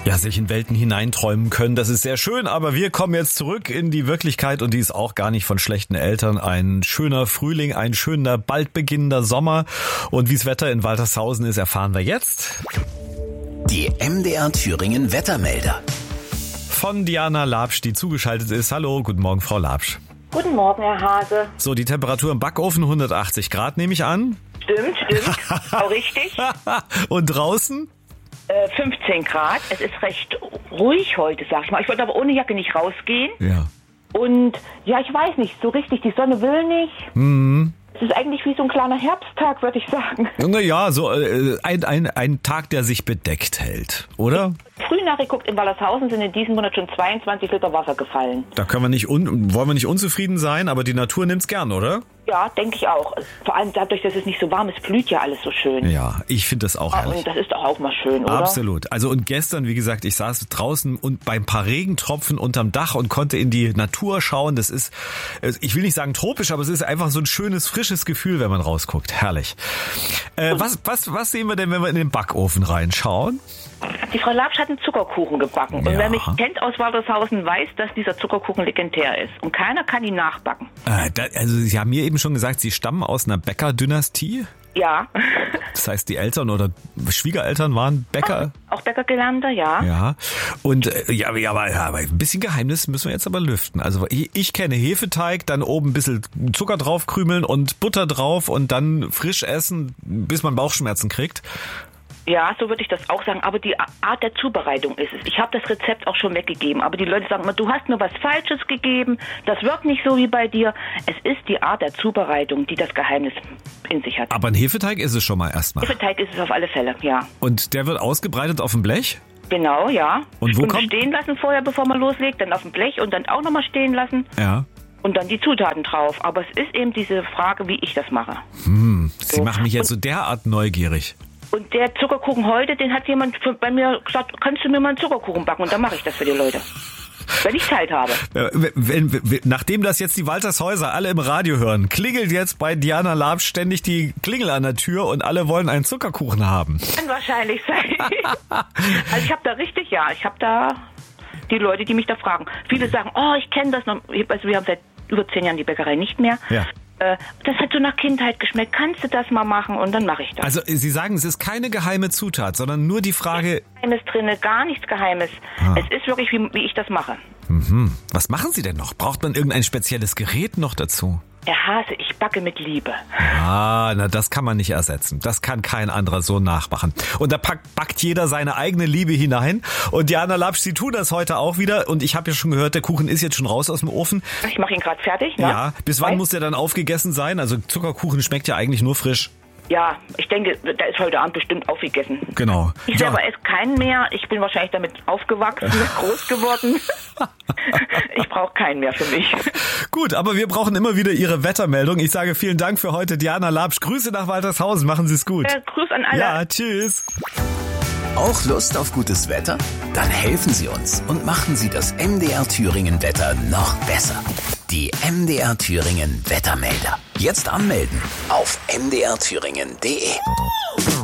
Ja, sich in Welten hineinträumen können, das ist sehr schön, aber wir kommen jetzt zurück in die Wirklichkeit und die ist auch gar nicht von schlechten Eltern. Ein schöner Frühling, ein schöner, bald beginnender Sommer und wie das Wetter in Waltershausen ist, erfahren wir jetzt. Die MDR Thüringen Wettermelder. Von Diana Labsch, die zugeschaltet ist. Hallo, guten Morgen, Frau Labsch. Guten Morgen, Herr Hase. So, die Temperatur im Backofen 180 Grad, nehme ich an. Stimmt. Auch richtig. Und draußen? 15 Grad. Es ist recht ruhig heute, sag ich mal. Ich wollte aber ohne Jacke nicht rausgehen. Ja. Und ja, ich weiß nicht, so richtig, die Sonne will nicht. Mhm. Es ist eigentlich wie so ein kleiner Herbsttag, würde ich sagen. Naja, so ein Tag, der sich bedeckt hält, oder? Früh nachgeguckt, in Waltershausen sind in diesem Monat schon 22 Liter Wasser gefallen. Da können wir wollen wir nicht unzufrieden sein, aber die Natur nimmt's gern, oder? Ja, denke ich auch. Vor allem dadurch, dass es nicht so warm ist, blüht ja alles so schön. Ja, ich finde das auch herrlich. Und das ist doch auch mal schön, oder? Absolut. Also und gestern, wie gesagt, ich saß draußen und bei ein paar Regentropfen unterm Dach und konnte in die Natur schauen. Das ist, ich will nicht sagen tropisch, aber es ist einfach so ein schönes, frisches Gefühl, wenn man rausguckt. Herrlich. Was sehen wir denn, wenn wir in den Backofen reinschauen? Die Frau Labsch hat einen Zuckerkuchen gebacken. Und wer mich kennt aus Waltershausen, weiß, dass dieser Zuckerkuchen legendär ist. Und keiner kann ihn nachbacken. Also Sie haben mir eben schon gesagt, Sie stammen aus einer Bäckerdynastie? Ja. Das heißt, die Eltern oder Schwiegereltern waren Bäcker? Auch Bäckergelernter, ja. Ja. Und aber ein bisschen Geheimnis müssen wir jetzt aber lüften. Also ich kenne Hefeteig, dann oben ein bisschen Zucker draufkrümeln und Butter drauf und dann frisch essen, bis man Bauchschmerzen kriegt. Ja, so würde ich das auch sagen, aber die Art der Zubereitung ist es. Ich habe das Rezept auch schon weggegeben, aber die Leute sagen immer, du hast nur was Falsches gegeben, das wirkt nicht so wie bei dir. Es ist die Art der Zubereitung, die das Geheimnis in sich hat. Aber ein Hefeteig ist es schon mal erstmal. Hefeteig ist es auf alle Fälle, ja. Und der wird ausgebreitet auf dem Blech? Genau, ja. Und wo kommt? Stehen lassen vorher, bevor man loslegt, dann auf dem Blech und dann auch nochmal stehen lassen. Ja. Und dann die Zutaten drauf. Aber es ist eben diese Frage, wie ich das mache. Sie machen mich jetzt so derart neugierig. Und der Zuckerkuchen heute, den hat jemand bei mir gesagt, kannst du mir mal einen Zuckerkuchen backen? Und dann mache ich das für die Leute. Wenn ich Zeit habe. Nachdem das jetzt die Waltershäuser alle im Radio hören, klingelt jetzt bei Diana Labsch ständig die Klingel an der Tür und alle wollen einen Zuckerkuchen haben. Kann wahrscheinlich sein. Also ich habe da die Leute, die mich da fragen. Viele sagen, oh, ich kenne das noch. Also wir haben seit über 10 Jahren die Bäckerei nicht mehr. Ja. Das hat so nach Kindheit geschmeckt. Kannst du das mal machen? Und dann mache ich das. Also Sie sagen, es ist keine geheime Zutat, sondern nur die Frage... Geheimes drinne, gar nichts Geheimes. Es ist wirklich, wie ich das mache. Was machen Sie denn noch? Braucht man irgendein spezielles Gerät noch dazu? Herr Hase, ich backe mit Liebe. Na, das kann man nicht ersetzen. Das kann kein anderer so nachmachen. Und da backt jeder seine eigene Liebe hinein. Und Diana Labsch, Sie tun das heute auch wieder. Und ich habe ja schon gehört, der Kuchen ist jetzt schon raus aus dem Ofen. Ich mache ihn gerade fertig. Ne? Ja, bis wann muss der dann aufgegessen sein? Also Zuckerkuchen schmeckt ja eigentlich nur frisch. Ja, ich denke, der ist heute Abend bestimmt aufgegessen. Genau. Ich selber esse keinen mehr. Ich bin wahrscheinlich damit aufgewachsen, groß geworden. Ich brauche keinen mehr für mich. Gut, aber wir brauchen immer wieder Ihre Wettermeldung. Ich sage vielen Dank für heute, Diana Labsch. Grüße nach Waltershausen. Machen Sie es gut. Gruß an alle. Ja, tschüss. Auch Lust auf gutes Wetter? Dann helfen Sie uns und machen Sie das MDR Thüringen Wetter noch besser. Die MDR Thüringen Wettermelder. Jetzt anmelden auf mdrthüringen.de.